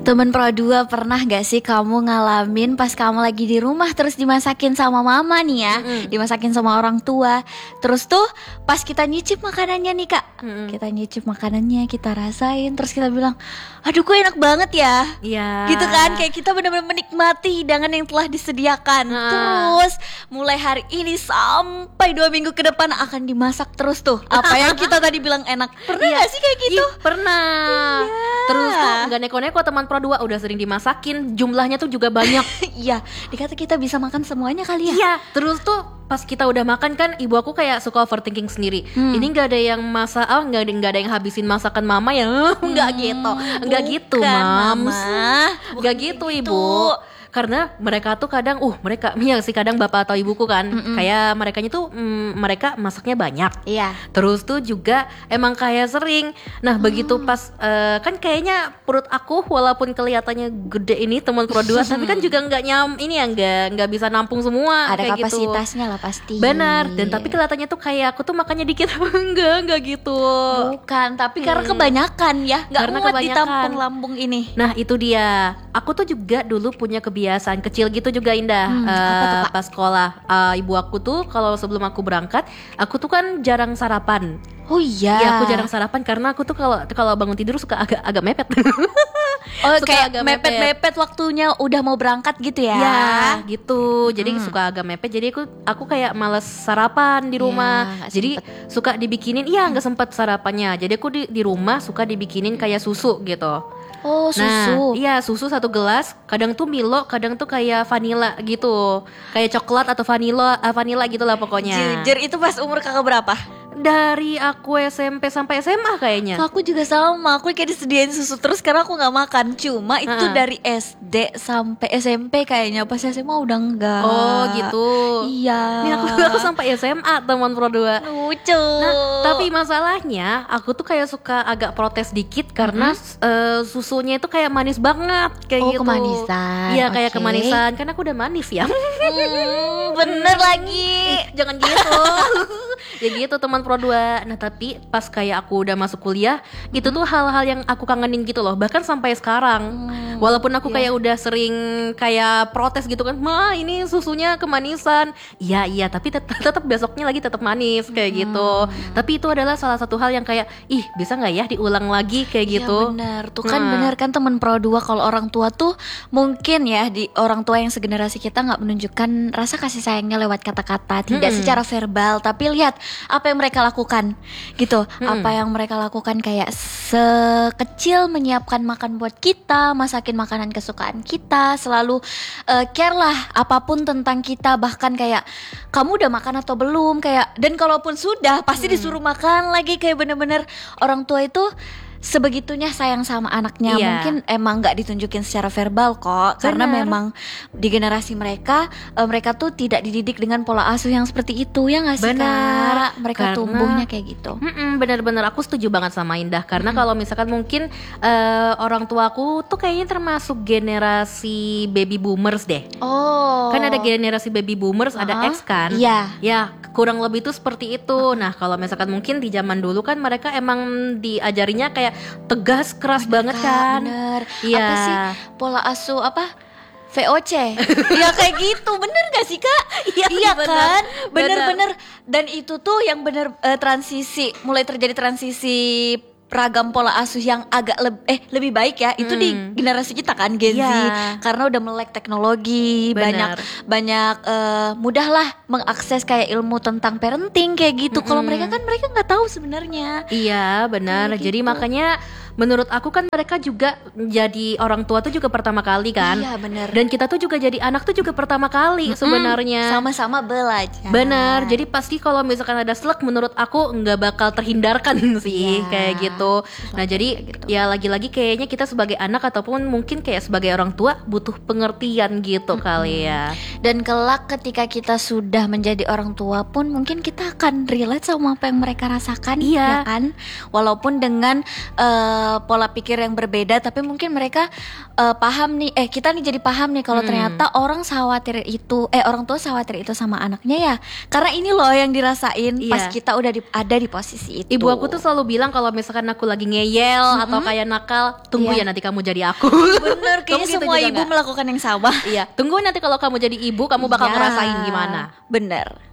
Temen Pro 2, pernah gak sih kamu ngalamin pas kamu lagi di rumah terus dimasakin sama mama nih ya, dimasakin sama orang tua. Terus tuh pas kita nyicip makanannya nih kak, kita nyicip makanannya, kita rasain, terus kita bilang, aduh kok enak banget ya. Iya. Gitu kan, kayak kita benar-benar menikmati hidangan yang telah disediakan. Terus mulai hari ini sampai 2 minggu ke depan akan dimasak terus tuh apa yang kita tadi bilang enak. Pernah gak sih kayak gitu? Pernah. Terus tuh gak neko-neko teman Pro 2 udah sering dimasakin, jumlahnya tuh juga banyak. Iya, dikata kita bisa makan semuanya kali ya. Iya, terus tuh pas kita udah makan kan, ibu aku kayak suka overthinking sendiri. Ini nggak ada yang masak, nggak ada yang habisin masakan mama ya? Nggak gitu, nggak gitu, mams. Nggak gitu, ibu. Karena mereka tuh kadang, mereka ya sih kadang bapak atau ibuku kan, kayak merekanya tuh mereka masaknya banyak. Iya. Terus tuh juga emang kayak sering. Nah begitu pas kan kayaknya perut aku walaupun kelihatannya gede ini teman Pro 2 tapi kan juga nggak bisa nampung semua. Ada kayak kapasitasnya lah pasti. Benar. Dan tapi kelihatannya tuh kayak aku tuh makannya dikit. enggak gitu. Bukan, tapi karena kebanyakan ya, nggak Karena muat kebanyakan. ditampung lambung ini. Nah itu dia. Aku tuh juga dulu punya kebiasaan kecil gitu juga Indah. Apa tuh, Kak? Pas sekolah, ibu aku tuh kalau sebelum aku berangkat, aku tuh kan jarang sarapan. Oh iya. Iya, aku jarang sarapan karena aku tuh kalau bangun tidur suka agak mepet. Oh Suka kayak agak mepet-mepet waktunya udah mau berangkat gitu ya. Ya gitu. Jadi suka agak mepet. Jadi aku kayak males sarapan di rumah. nggak Jadi suka dibikinin. Iya nggak sempet sarapannya. Jadi aku di rumah suka dibikinin kayak susu gitu. Oh susu. Nah, iya susu 1 gelas. Kadang tuh Milo, kadang tuh kayak vanilla gitu. Kayak coklat atau vanilla gitu lah pokoknya. Jujur itu pas umur kakak berapa? Dari aku SMP sampai SMA kayaknya. Aku juga sama, aku kayak disediain susu terus karena aku nggak makan. Cuma itu dari SD sampai SMP kayaknya, pas SMA udah enggak. Oh gitu. Iya. Ini aku sampai SMA teman Pro 2. Lucu. Nah, tapi masalahnya aku tuh kayak suka agak protes dikit karena susunya itu kayak manis banget kayak gitu. Kemanisan. Iya, kayak Oke. kemanisan karena aku udah manis ya. Bener lagi. Jangan gitu. Ya gitu teman Pro 2. Nah, tapi pas kayak aku udah masuk kuliah, itu tuh hal-hal yang aku kangenin gitu loh. Bahkan sampai sekarang. Walaupun aku kayak udah sering kayak protes gitu kan, "Ma, ini susunya kemanisan." Iya, tapi tetap besoknya lagi tetap manis kayak gitu. Tapi itu adalah salah satu hal yang kayak, ih, bisa nggak ya diulang lagi kayak gitu. Iya benar. Tuh kan benar kan teman Pro 2, kalau orang tua tuh mungkin ya, di orang tua yang segenerasi kita nggak menunjukkan rasa kasih sayangnya lewat kata-kata, tidak secara verbal, tapi lihat apa yang mereka lakukan gitu. Apa yang mereka lakukan kayak sekecil menyiapkan makan buat kita, masakin makanan kesukaan kita, selalu care lah apapun tentang kita, bahkan kayak kamu udah makan atau belum, kayak, dan kalaupun sudah pasti disuruh makan lagi. Kayak bener-bener orang tua itu sebegitunya sayang sama anaknya. Iya. Mungkin emang nggak ditunjukin secara verbal kok, karena Benar. memang di generasi mereka tuh tidak dididik dengan pola asuh yang seperti itu, ya nggak sih Benar. Kak? Mereka Karena- tumbuhnya kayak gitu. Bener-bener aku setuju banget sama Indah. Karena kalau misalkan mungkin orang tuaku tuh kayaknya termasuk generasi baby boomers deh. Oh. Kan ada generasi baby boomers, ada X kan. Iya. Ya kurang lebih tuh seperti itu. Nah kalau misalkan mungkin di zaman dulu kan mereka emang diajarinya kayak tegas, keras banget Kak, kan. bener. Iya. Apa sih pola asuh apa? VOC. Ya kayak gitu, bener gak sih Kak? Iya, bener. Kan? Bener. Bener-bener. Dan itu tuh yang bener transisi, mulai terjadi transisi ragam pola asuh yang agak lebih baik ya. Itu di generasi kita kan, Gen Z. Iya. Karena udah melek teknologi, Bener. banyak mudah lah mengakses kayak ilmu tentang parenting kayak gitu. Kalau mereka nggak tahu sebenarnya. Iya benar. Kayak Jadi gitu. makanya menurut aku kan mereka juga jadi orang tua tuh juga pertama kali kan. Iya, bener. Dan kita tuh juga jadi anak tuh juga pertama kali sebenarnya. Sama-sama belajar. Benar. Jadi pasti kalau misalkan ada selek, menurut aku nggak bakal terhindarkan sih Iya. kayak gitu. Nah jadi kayak gitu. ya lagi-lagi kayaknya kita sebagai anak ataupun mungkin kayak sebagai orang tua butuh pengertian gitu kali ya. Dan kelak ketika kita sudah menjadi orang tua pun mungkin kita akan relate sama apa yang mereka rasakan, Iya. ya kan? Walaupun dengan pola pikir yang berbeda, tapi mungkin mereka paham nih, kita nih jadi paham nih kalau ternyata orang tua khawatir itu sama anaknya ya karena ini loh yang dirasain pas kita udah ada di posisi itu. Ibu aku tuh selalu bilang kalau misalkan aku lagi ngeyel atau kayak nakal, tunggu ya nanti kamu jadi aku. Bener, kayaknya semua ibu melakukan yang sama. Iya, tunggu nanti kalau kamu jadi ibu, kamu bakal ngerasain gimana. Bener.